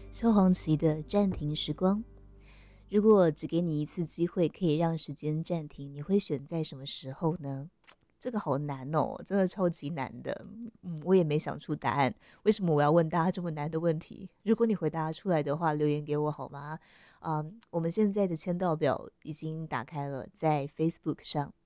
萧煌奇的暂停时光。如果只给你一次机会，可以让时间暂停，你会选在什么时候呢？这个好难哦，真的超级难的。我也没想出答案。为什么我要问大家这么难的问题？如果你回答出来的话，留言给我好吗？我们现在的签到表已经打开了，在 Facebook 上，